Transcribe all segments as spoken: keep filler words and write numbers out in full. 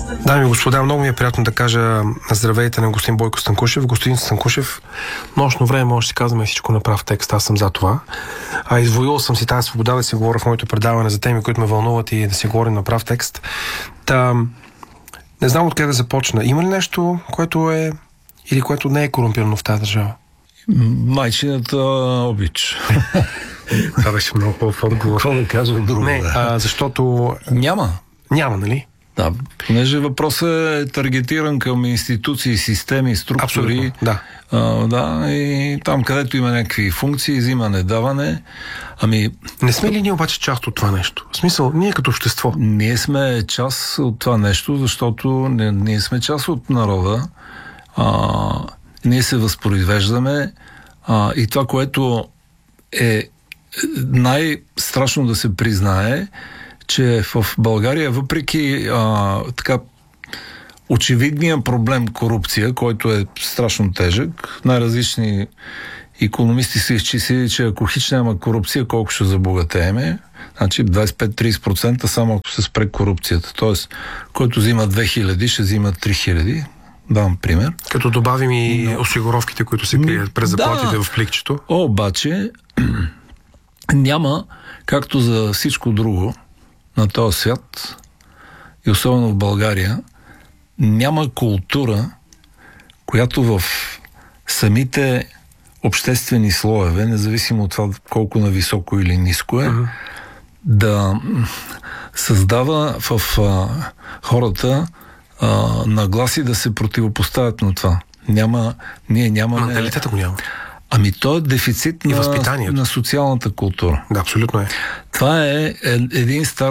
Дами и господа, много ми е приятно да кажа здравейте на господин Бойко Станкушев. Господин Станкушев, нощно време може да си казваме всичко на прав текст, аз съм за това. А извоювал съм си тази свобода да си говоря в моето предаване за теми, които ме вълнуват и да си говорим на прав текст. Та, не знам откъде да започна. Има ли нещо, което е или което не е корумпирано в тази държава? Майчината обич. Това беше много хубав отговор. Какво да кажа друго? Не, а, защото... Няма. Няма, нали? Да, понеже въпросът е таргетиран към институции, системи, структури. Абсолютно, да. А, да, и там, където има някакви функции, взимане, даване. Ами... Не сме ли ние обаче част от това нещо? В смисъл, ние като общество. Ние сме част от това нещо, защото не, ние сме част от народа. А, ние се възпроизвеждаме а, и това, което е най-страшно да се признае, че в България, въпреки а, така очевидния проблем корупция, който е страшно тежък, най-различни икономисти са изчислили, че ако хич няма корупция, колко ще забогатееме, значи двайсет и пет до трийсет процента само ако се спре корупцията. Тоест, който взима две хиляди, ще взима три хиляди. Давам пример. Като добавим и Но... осигуровките, които се крият през заплатите да. В пликчето. Обаче няма, както за всичко друго на този свят, и особено в България, няма култура, която в самите обществени слоеве, независимо от това колко на високо или ниско е, uh-huh. да създава в а, хората а, нагласи да се противопоставят на това. Няма, ние нямаме... Менталитета го няма. Ами то е дефицит и на, на социалната култура. Да, абсолютно е. Това е един стар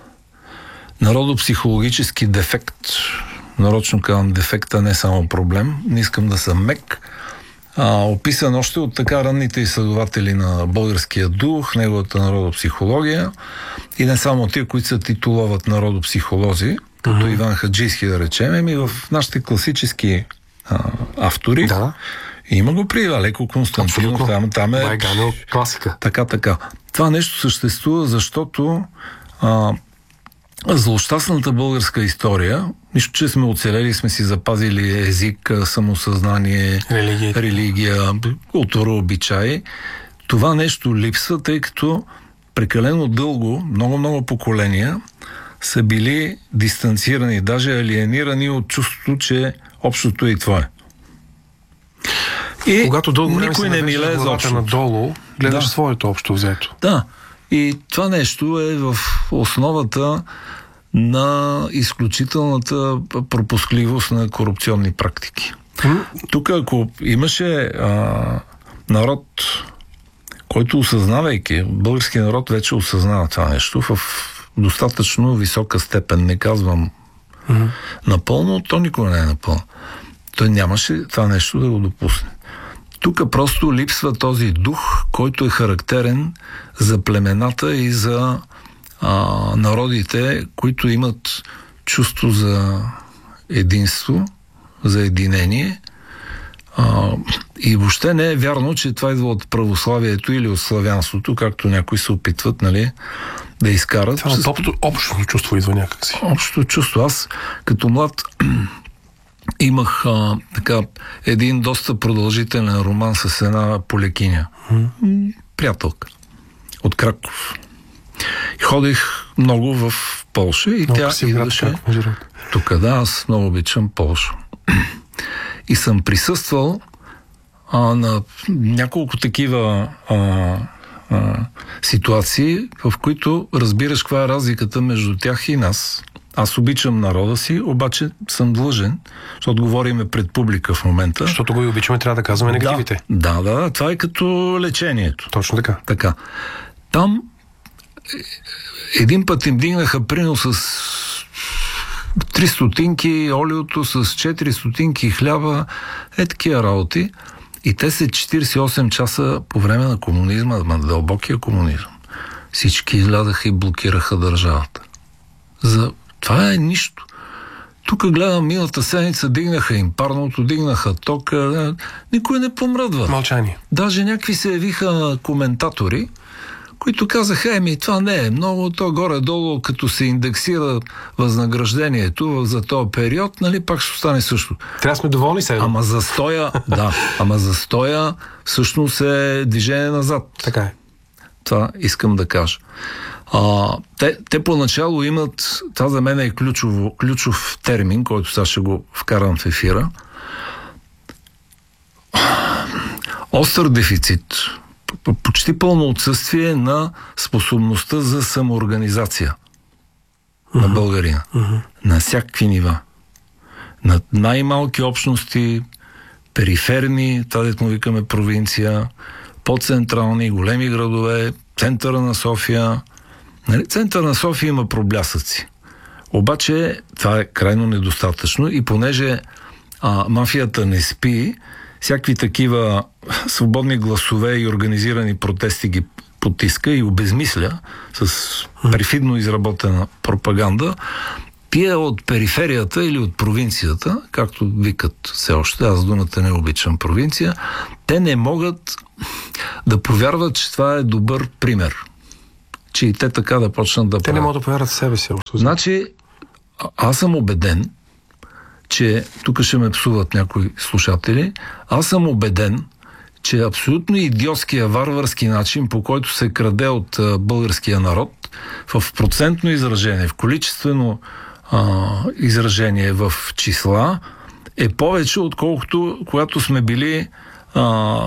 народопсихологически дефект. Нарочно казвам дефект, а не само проблем. Не искам да съм мек. А, описан още от така ранните изследователи на българския дух, неговата народопсихология и не само тия, които се титулуват народопсихолози, като mm-hmm. Иван Хаджийски, да речем, ами в нашите класически а, автори. Да. Има го при Алеко Константинов, там, там е... Майганел, класика. Така, така. Това нещо съществува, защото а, злощастната българска история, нищо, че сме оцелели, сме си запазили език, самосъзнание, религия, религия култура, обичаи. Това нещо липсва, тъй като прекалено дълго, много-много поколения са били дистанцирани, даже алиенирани от чувството, че общото е и твое. И когато дълго време никой не милее за общото. Надолу, гледаш да. Своето общо взето. Да. И това нещо е в основата на изключителната пропускливост на корупционни практики. Mm. Тук, ако имаше а, народ, който осъзнавайки, българския народ вече осъзнава това нещо в достатъчно висока степен, не казвам mm. напълно, то никога не е напълно. Той нямаше това нещо да го допусне. Тук просто липсва този дух, който е характерен за племената и за а, народите, които имат чувство за единство, за единение. А, и въобще не е вярно, че това идва от православието или от славянството, както някои се опитват, нали, да изкарат. Това с... общо, общото чувство идва някакси. Общото чувство. Аз като млад имах а, така един доста продължителен роман с една полекиня. Mm. Приятелка. От Краков. И ходих много в Полша и много тя идваше тук. Да, аз много обичам Полша. И съм присъствал а, на няколко такива а, а, ситуации, в които разбираш каква е разликата между тях и нас. Аз обичам народа си, обаче съм длъжен, защото говориме пред публика в момента. Защото го и обичаме, трябва да казваме негативите. Да, да, да, това е като лечението. Точно така. Така. Там един път им дигнаха принос с три стотинки олиото, с четири стотинки хляба, е такива работи. И те се четирийсет и осем часа по време на комунизма, на дълбокия комунизъм. Всички излядаха и блокираха държавата. За това е нищо. Тук гледам, миналата седмица дигнаха им парното, дигнаха тока, никой не помръдва. Мълчание. Даже някакви се явиха коментатори, които казаха, еми, това не е много, то горе-долу, като се индексира възнаграждението за този период, нали, пак ще остане също. Трябва да сме доволни сега. Ама застоя, да, ама застоя всъщност е движение назад. Така е. Това искам да кажа. А, те, те поначало имат, това за мен е ключово, ключов термин, който сега ще го вкарам в ефира. Остър дефицит. Почти пълно отсъствие на способността за самоорганизация uh-huh. на българина. Uh-huh. На всякакви нива. На най-малки общности, периферни, това му викаме провинция, по-централни, големи градове, центъра на София. Нали? Център на София има проблясъци. Обаче това е крайно недостатъчно и понеже а, мафията не спи, всякакви такива свободни гласове и организирани протести ги потиска и обезмисля с перфидно изработена пропаганда. Тия от периферията или от провинцията, както викат все още, аз думата не обичам провинция, те не могат да повярват, че това е добър пример. Че и те така да почнат да Те правят. не могат да повярват в себе си. Значи, аз съм убеден, че тук ще ме псуват някои слушатели, аз съм убеден, че абсолютно идиотския, варварски начин, по който се краде от а, българския народ, в процентно изражение, в количествено а, изражение, в числа, е повече, отколкото когато сме били а,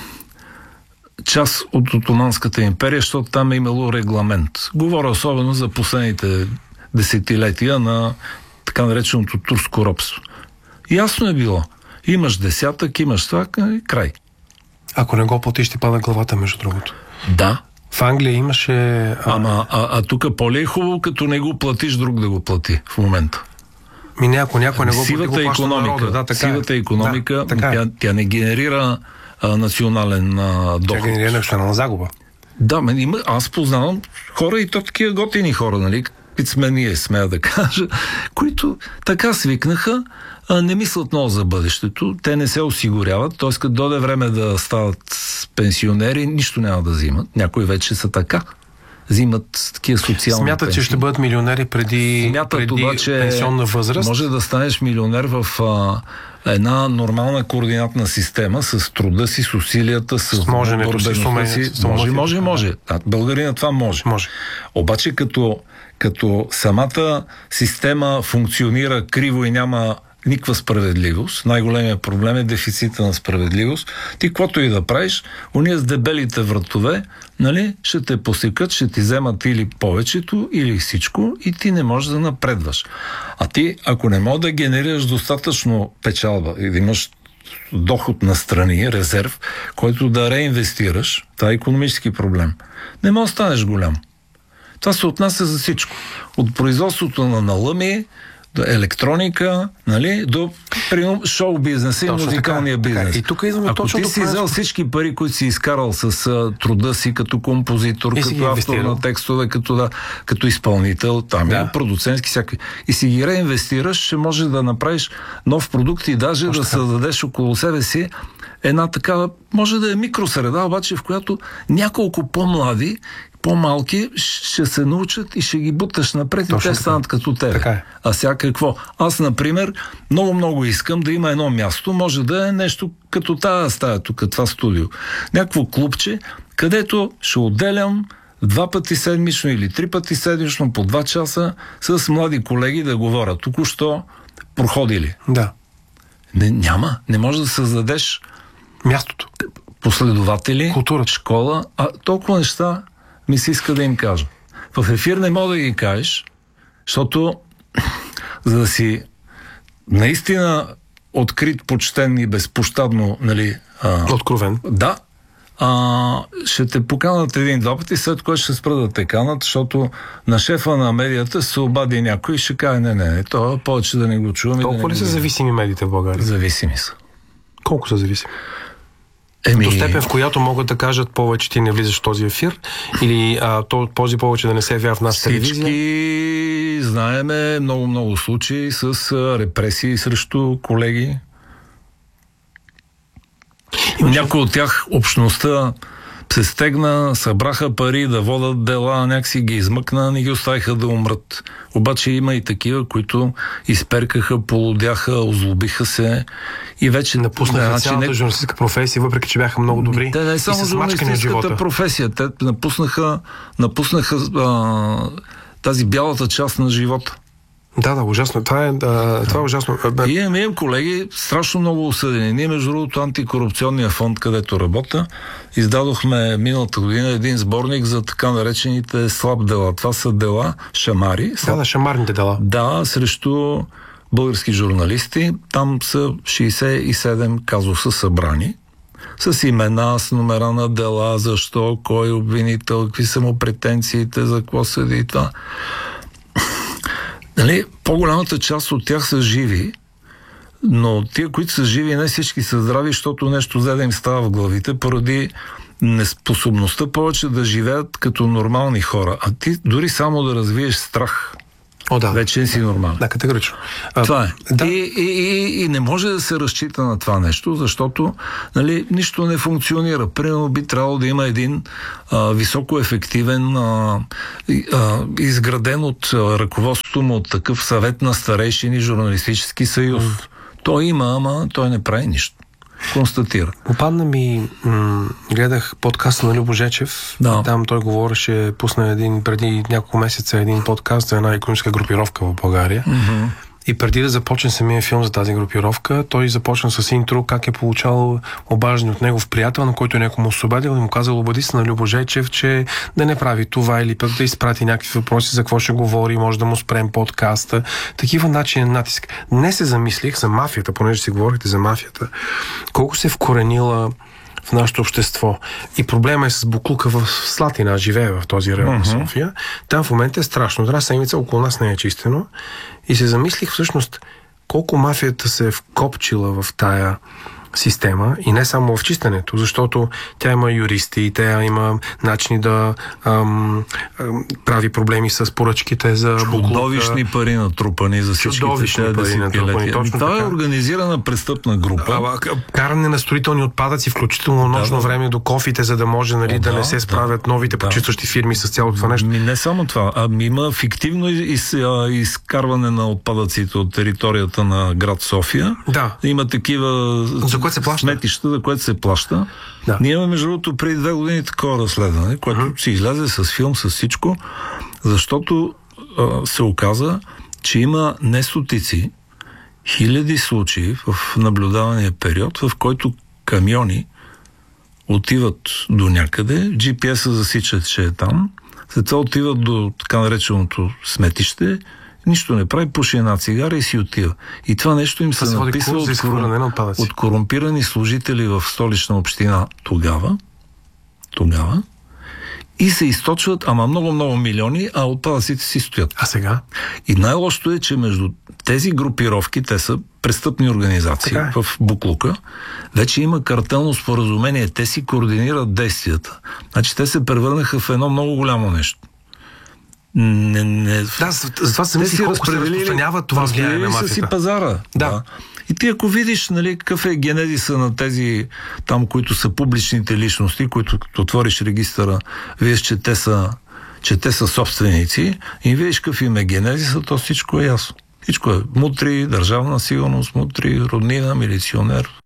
част от Отоманската империя, защото там е имало регламент. Говоря особено за последните десетилетия на така нареченото турско робство. Ясно е било. Имаш десятък, имаш това, край. Ако не го платиш, ти пада главата, между другото. Да. В Англия имаше... А... Ама, а, а тук по-ли е хубаво, като не го платиш, друг да го плати в момента? Ми не, ако някой не го Сивата плати, го плаща народа. Да, така Сивата е. икономика, Да, така тя, е. тя не генерира а, национален а, доход. Тя генерира национална загуба. Да, мен има, аз познавам хора и то такива готини хора, нали? Пит сме ние, смея да кажа, които така свикнаха, а не мислят много за бъдещето, те не се осигуряват, т.е. като дойде време да стават пенсионери, нищо няма да взимат. Някои вече са така. Взимат такива социални Смятат, пенсии. че ще бъдат милионери преди, Смятат, преди обаче, пенсионна възраст. Може да станеш милионер в а, една нормална координатна система с труда си, с усилията, с, с моженето си, с умението. Си. Може, може, може. А, българина това може. може. Обаче като, като самата система функционира криво и няма никаква справедливост, най-големият проблем е дефицита на справедливост. Ти каквото и да правиш, уния с дебелите вратове, нали, ще те посекат, ще ти вземат или повечето, или всичко и ти не можеш да напредваш. А ти, ако не можеш да генерираш достатъчно печалба и да имаш доход на страни, резерв, който да реинвестираш, това е икономически проблем, не можеш да станеш голям. Това се отнася за всичко. От производството на налъми, до електроника, нали, до шоу-бизнеса и музикалния така, бизнес. така. И тук идваме Ако точно ти до си взел всички пари, които си изкарал с а, труда си като композитор, и като автор на текстове, като, да, като изпълнител, там да. е продуцентски, всякакви, и си ги реинвестираш, ще може да направиш нов продукт и даже Още да така. създадеш около себе си една такава, може да е микросреда, обаче в която няколко по-млади, по-малки ще се научат и ще ги буташ напред. Точно и те станат като тебе. Така е. А сега какво? Аз, например, много-много искам да има едно място, може да е нещо като тази стая тук, това студио. Някакво клубче, където ще отделям два пъти седмично или три пъти седмично по два часа с млади колеги да говорят. Току-що проходили. Да. Не, няма. Не можеш да създадеш мястото. Последователи, културата, школа, а толкова неща ми се иска да им кажа. В ефир не мога да ги кажеш, защото за да си наистина открит, почтен и безпощадно, нали... А, откровен. Да. А, ще те поканат един-два пъти, след което ще спра да те канат, защото на шефа на медията се обади някой и ще каже, не, не, не, това повече да не го чувам. Толкова да ли са зависими медиите в България? Зависими са. Колко са зависими? Еми... До степен, в която могат да кажат повече ти не влизаш в този ефир или а, то, този повече да не се явява в нас телевизия? Всички знаеме много-много случаи с а, репресии срещу колеги. Някои от тях общността се стегна, събраха пари да водат дела, някакси ги измъкна, не ги оставиха да умрат. Обаче има и такива, които изперкаха, полудяха, озлобиха се и вече напуснаха да, цялата не... журналистическа професия, въпреки че бяха много добри. Те не е само журналистическата професия, те напуснаха, напуснаха а, тази бялата част на живота. Да, да, ужасно. Това е, да, това е ужасно. И имам, имам колеги, страшно много осъдени. Ние, между другото, антикорупционния фонд, където работя, издадохме миналата година един сборник за така наречените слаб дела. Това са дела, шамари. Слаб... Да, да, шамарните дела. Да, срещу български журналисти. Там са шейсет и седем казуса събрани. С имена, с номера на дела, защо, кой е обвинител, какви са му претенциите, за какво съди и това. Нали, по-голямата част от тях са живи, но тия, които са живи, не всички са здрави, защото нещо взе да им става в главите, поради неспособността повече да живеят като нормални хора. А ти дори само да развиеш страх, О, да. вече не си нормален. Да, категорично. Това е. Да. И, и, и, и не може да се разчита на това нещо, защото нали, нищо не функционира. Примерно би трябвало да има един а, високоефективен, а, а, изграден от а, ръководството му от такъв съвет на старейшини журналистически съюз. Mm. Той има, ама той не прави нищо. Констатира. Попадна ми, м- гледах подкаста на Любо Жечев. Да. Там той говореше, пусна един преди няколко месеца един подкаст за една икономическа групировка в България. Mm-hmm. И преди да започне самия филм за тази групировка, той започна с интро как е получавал обаждане от негов приятел, на който някой му се обадил и му казал: обади се на Любо Жечев, че да не прави това или пък да изпрати някакви въпроси за какво ще говори, може да му спрем подкаста. Такива начини на натиск. Днес се замислих за мафията, понеже си говорихте за мафията. Колко се вкоренила в нашето общество. И проблема е с буклука в Слатина, живее в този район на uh-huh. София. Там в момента е страшно. Една седмица около нас не е чистено. И се замислих всъщност колко мафията се е вкопчила в тая система и не само в чистенето, защото тя има юристи, тя има начини да ам, ам, прави проблеми с поръчките за буклука. Чудовищни пари натрупани за всичките тези десетилетия. Това е организирана престъпна група. А, каране на строителни отпадъци, включително нощно да, да. време до кофите, за да може нали, О, да, да не се справят да, новите да. почистващи фирми с цялото това нещо. Ми не само това, а има фиктивно из, из, изкарване на отпадъците от територията на град София. Да. Има такива за което се плаща. Сметища, за което се плаща. Да. Ние имаме, между другото, преди две години такова разследване, което uh-huh. си излезе с филм, с всичко, защото а, се оказа, че има не стотици, хиляди случаи в наблюдавания период, в който камиони отиват до някъде, джи пи ес-а засича, че е там, след това отиват до така нареченото сметище, нищо не прави, пуши една цигара и си отива. И това нещо им се написва от, корум... от корумпирани служители в Столична община тогава, тогава, и се източват, ама много-много милиони, а отпадъците си стоят. А сега? И най-лошото е, че между тези групировки, те са престъпни организации е. в буклука, вече има картелно споразумение, те си координират действията. Значи те се превърнаха в едно много голямо нещо. Не, не... Да, затова се мисли колко се разпространява това влияние на мафията. Си пазара. Да. да. И ти ако видиш, нали, какъв е генезиса на тези там, които са публичните личности, които като отвориш регистъра, виж, че те са, че те са собственици и видиш какъв им е генезиса, то всичко е ясно. Всичко е мутри, държавна сигурност, мутри, роднина, милиционер.